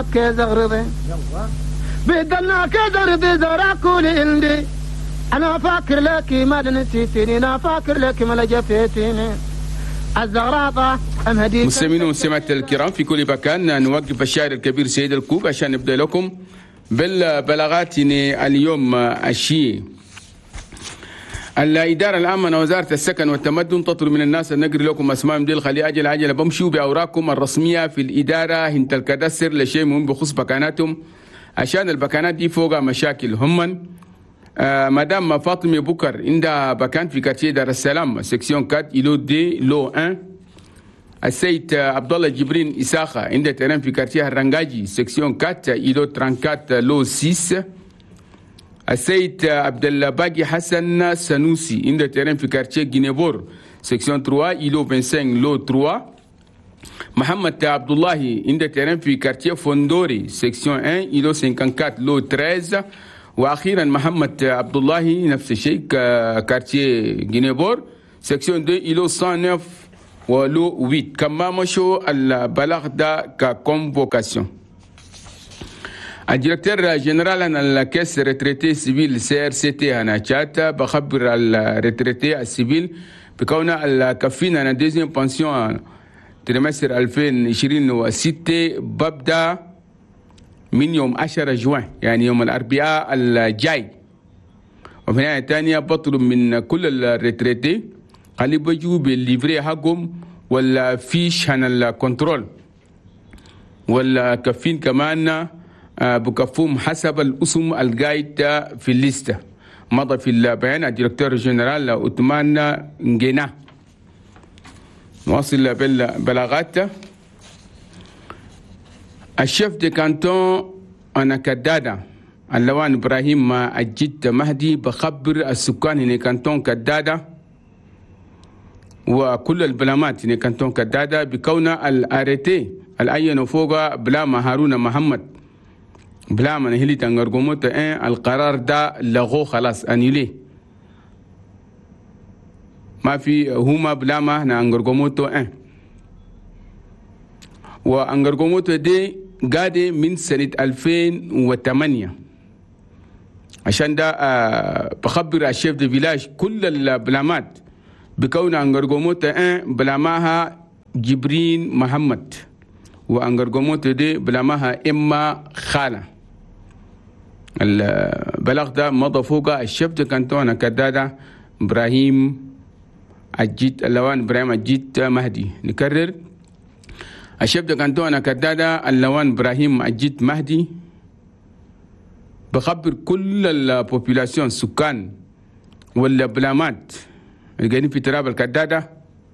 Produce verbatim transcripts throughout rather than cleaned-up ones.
زغرات كي زغرضي بدلنا كي زغرضي زغرا كولي عندي أنا فاكر لك ما نسيتني أنا فاكر لك ما لجفتيني الزغراطة أمهدي. مستمعينا ومستمعات الكرام في كل مكان، نوقف الشاعر الكبير سيد الكوب عشان نبدأ لكم بالبلاغات اليوم. الشيء الإدارة العامة وزارة السكن والتمدن تطلب من الناس أن نقري لكم أسمائهم دي خلي أجل عجلة بمشوا بأوراقكم الرسمية في الإدارة هنت الكدستر لشيء مهم بخصوص بكاناتهم عشان البكانات دي فوقها مشاكل. هم آه مدام فاطمة بكر عندها بكان في كارتيه دار السلام سكسيون كات إلو دي لو واحد. السيد عبد الله جبرين إساخة عنده ترين في كارتيه الرنجاجي سكسيون كات إلو أربعة لو ستة. السيد عبد الباقي حسن سنوسي عنده ترين في كارتيه جينيفور سكسيون ثلاثة إلو خمسة وعشرين لو ثلاثة. محمد عبد الله عنده ترين في كارتيه فوندوري سكسيون واحد إلو أربعة وخمسين لو ثلاثة. واخيرا محمد عبد الله نفس الشيء كارتيه جينيفور سكسيون اثنين إلو مئة وتسعة ولو ثمانية. كما مشوا البلاغ ده ككونفوكاسيون. الديريكتور جنرال عن الكاس ريتريتي سيفيل سي ار سي تي انا شات بخبر الريتريتي السيفيل بكون الكفين انا دوزيام بانسيون تريمستر ألفين وعشرين وستة ببدا من يوم عشرة جوان يعني يوم الاربعاء الجاي. وفي النهايه الثانيه بطلب من كل الريتريتي خلي بيجوا بالليفري حقهم ولا فيش عن الكنترول ولا كفين كمان بكفوم حسب الاسم القايد في الليسته. مضى في البيان الديريكتور جنرال اوتمان نجينا. نواصل بالبلاغات. الشيف دي كانتون أنا كدادة اللوان إبراهيم أجيت مهدي بخبر السكان إن كانتون كدادة وكل البلامات إن كانتون كدادة بكون الأريتي الأين فوق بلام هارون محمد بلام نهلي تنغرغموت إن القرار ده لغو خلاص أنيلي ما في هما بلاما نغرغموتو إن وأنغرغموتو دي قادة من سنة ألفين وثمانية. عشان ده آه بخبر الشيف دي فيلاج كل البلامات بكون أنغرغموتو إن بلاماها جبرين محمد وأنغرغموتو دي بلاماها إما خالة. البلاغ ده مضى فوق الشيف دي كانتون كدادة إبراهيم أجيت اللوان إبراهيم أجيت مهدي. نكرر الشيف ده كانتون كدادة اللوان إبراهيم أجيت مهدي بخبر كل البوبولاسيون سكان والبلامات القاعدين في تراب الكدادة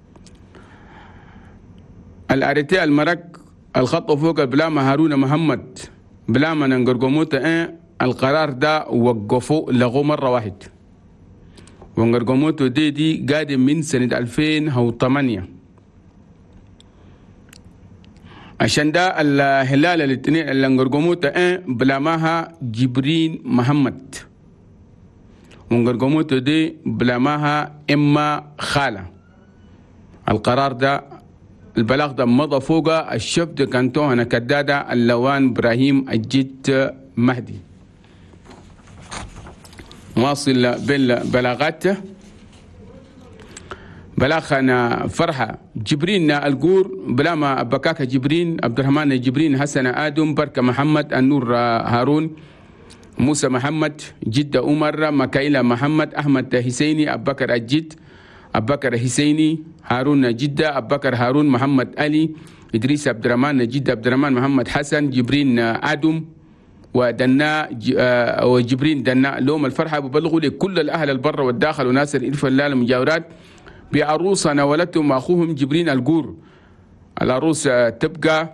الأريتي المرك الخط فوق البلامة هارون محمد بلامة نغرغموتا إن القرار ده وقفوا لغو مرة واحد. ونغرغموتو دي دي قاعدة من سنة ألفين وثمانية. عشان ده الهلال الاثنين اللي نغرغموتو إن بلاماها جبرين محمد ونغرغموتو دي بلاماها إما خالة. القرار ده البلاغ ده مضى فوق الشيف دي كانتون أنا كدادة اللوان إبراهيم أجيت مهدي. واصل بالبلاغات. بلاغنا فرحة جبرين القور بلاما بكاكا جبرين عبد الرحمن جبرين حسن آدم بركة محمد النور هارون موسى محمد جدة عمر مكايلة محمد أحمد حسيني أبو بكر أجيت أبو بكر حسيني هارون جدة أبو بكر هارون محمد علي إدريس عبد الرحمن جدة عبد الرحمن محمد حسن جبرين آدم ودنا وجبرين دنا لهم الفرحة ببلغوا لكل الأهل البر والداخل وناس الإلف اللال المجاورات بعروسة ناولتهم أخوهم جبرين القور. العروس تبقى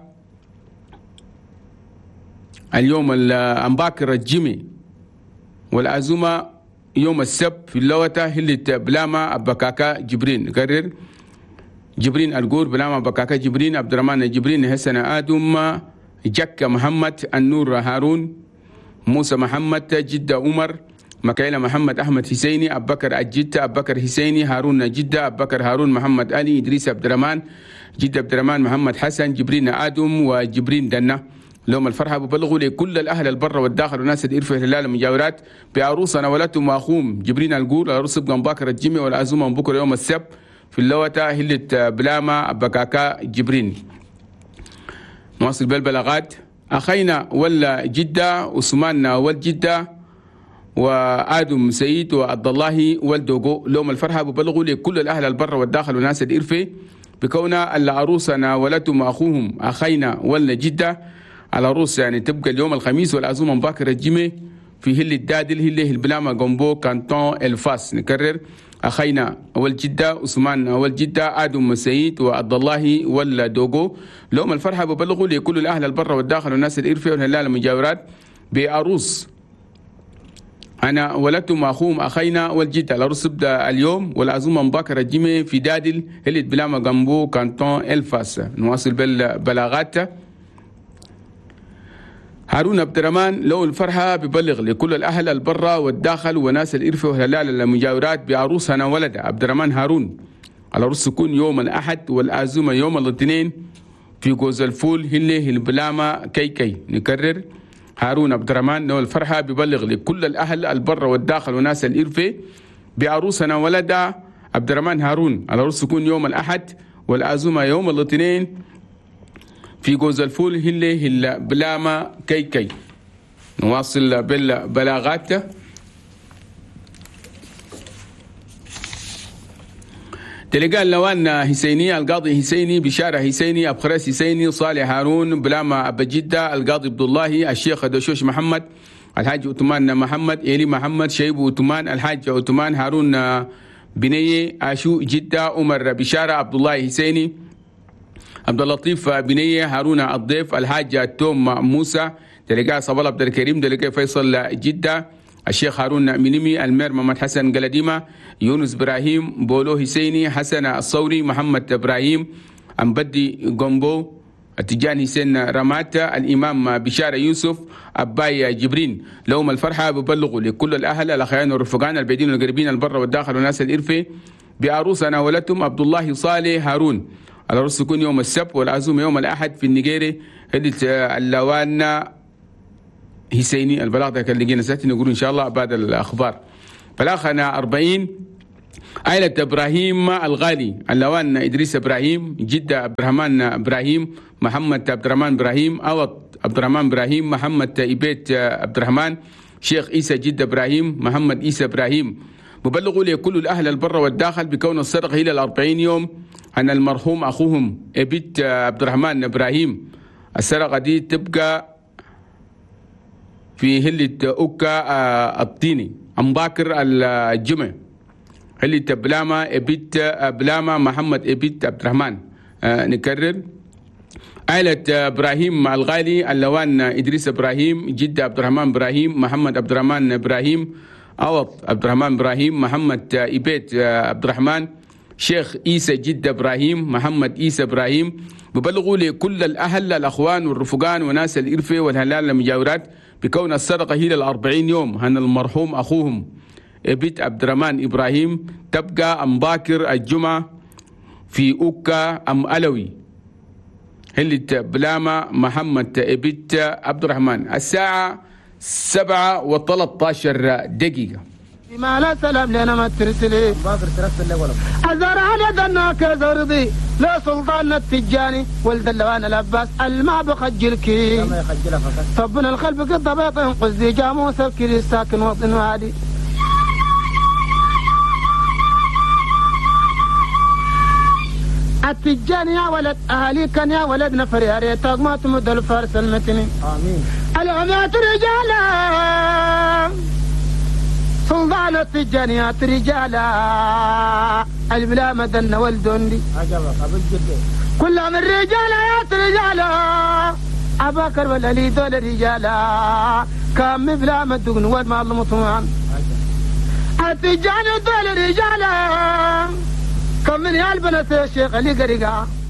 اليوم الأنباكر الجمي والعزومة يوم السبت في اللوتة هلت بلاما أبكاكا جبرين. قرر جبرين القور بلاما أبكاكا جبرين عبد الرحمن جبرين حسن آدم جك محمد النور هارون موسى محمد جدة عمر مكايلة محمد أحمد حسيني أبو بكر أجيت أبو بكر حسيني هارون جدة أبو بكر هارون محمد علي إدريس عبد الرحمن جدة عبد الرحمن محمد حسن جبرين آدم وجبرين دنا لهم الفرحة ببلغوا لكل الأهل البر والداخل وناس الإرفة الهلال المجاورات بعروسنا ولدتهم وأخوهم جبرين القول العروس بقى باكر الجمي والعزومة من بكرة يوم السبت في اللوتة هلة بلامة بكاكا جبرين. نواصل بالبلاغات. أخينا ولا جدة وسماننا والجدة وآدم سيد وعبد الله والدوغو لهم الفرحة ببلغوا لكل الأهل البر والداخل وناس الإرفة بكون العروسنا ولدتهم وأخوهم أخينا ولا جدة. العروس يعني تبقى اليوم الخميس والعزومة مباكر الجمعة في هل الدادل هل البلامة جنبو كانتون الفاس. نكرر أخينا والجدة عثمان والجدة آدم سيد وعبد الله ولا دوغو لهم الفرحة ببلغوا لكل الأهل البر والداخل والناس الإرفة والهلال المجاورات بعروس أنا ولدتهم أخوهم أخينا والجدة. العروس تبدأ اليوم والعزومة مباكر الجمعة في دادل هل البلامة جنبو كانتون الفاس. نواصل بالبلاغات. هارون عبد الرحمن له الفرحة ببلغ لكل الأهل البرة والداخل وناس الإرفة والهلال المجاورات بعروسنا ولد عبد الرحمن هارون. العروس تكون يوم الأحد والعزومة يوم الاثنين في جوز الفول هله البلامة كي كي. نكرر هارون عبد الرحمن له الفرحة ببلغ لكل الأهل البرة والداخل وناس الإرفة بعروسنا ولد عبد الرحمن هارون. العروس تكون يوم الأحد والعزومة يوم الاثنين في جوز الفول هله البلامة كي كي. نواصل بالبلاغات. تلقى اللوان هسيني القاضي هسيني بشارة هسيني أبخرس هسيني صالح هارون بلامة أبا جدة القاضي عبد الله الشيخ دشوش محمد الحاج عثمان محمد إيلي محمد شيب عثمان الحاج عثمان هارون بنية عاشو جدة عمر بشارة عبد الله هسيني عبد اللطيف بنية هارون الضيف الحاج توم موسى تلقى صبال عبد الكريم تلقى فيصل جدة الشيخ هارون منيمي المير محمد حسن قلديمة يونس إبراهيم بولو حسيني حسن الصوري محمد إبراهيم أمبدي قنبو التجان حسين رمات الإمام بشارة يوسف أباي جبرين. لهم الفرحة ببلغوا لكل الأهل الأخيان والرفقان البعيدين والقريبين البر والداخل والناس الإرفة بعروسنا ولدتهم عبد الله صالح هارون. العروس تكون يوم السبت والعزومة يوم الأحد في النيجيري هدت اللوان هسيني. البلاغ ده كان لقينا ساتي نقول إن شاء الله بعد الأخبار. بلاغنا أربعين عائلة إبراهيم الغالي اللوان إدريس إبراهيم جدة عبد الرحمن إبراهيم محمد عبد الرحمن إبراهيم أوط عبد الرحمن إبراهيم محمد إبيت عبد الرحمن شيخ إيسى جدة إبراهيم محمد إيسى إبراهيم. ببلغوا لكل الأهل البر والداخل بكون الصدقة إلى الأربعين يوم أن المرحوم أخوهم إبيت عبد الرحمن إبراهيم. السرقة دي تبقى في هلة أوكا الطيني أمباكر الجمع هلة بلامة إبيت بلامة محمد إبيت عبد الرحمن. آه نكرر عائلة إبراهيم الغالي اللوان إدريس إبراهيم جدة عبد الرحمن إبراهيم محمد عبد الرحمن إبراهيم أوط عبد الرحمن إبراهيم محمد إبيت عبد الرحمن شيخ إيسى جدة إبراهيم محمد إيسى إبراهيم. ببلغوا لكل الأهل الأخوان والرفقان وناس الإرفة والهلال المجاورات بكون السرقة هي الأربعين يوم هن المرحوم أخوهم إبيت عبد الرحمن إبراهيم تبقى أم باكر الجمعة في أوكا أم ألوي هلة بلامة محمد إبيت عبد الرحمن. الساعة سبعة وثلاثة عشر دقيقة. ما لا سلام لنا ما ترسلي باكر ترسل لي ولا أزار على ذناك زرضي لا سلطان التجاني ولد اللوان العباس الماء بخجلكي ما يخجلها فقط طبنا الخلف قد بيط ينقذ دي جاموس الكري ساكن وطن وادي التجاني يا ولد أهالي كان يا ولد نفر يا ريتك ما تمد الفارس المتني آمين. العمات رجالا سلطان التجانيات رجالا البلا مدن والدندي عجبك ابو الجد كلهم الرجالا يا رجالا ابا كربلاء لي دول رجالا كم بلا مدن ود ما المطمئن التجاني دول رجالا كم من يالبنا الشيخ علي قريقا